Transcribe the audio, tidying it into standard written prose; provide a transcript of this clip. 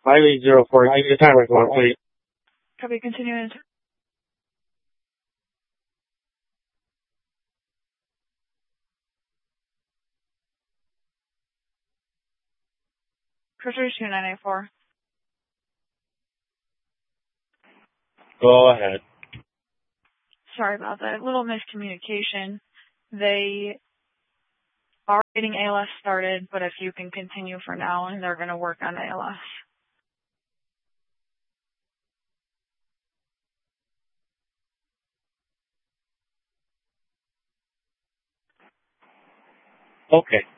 5804. Give me the time report, please. Copy, continuing. Cruiser 2984. Go ahead. Sorry about that. A little miscommunication. They are getting ALS started, but if you can continue for now, and they're going to work on ALS. Okay.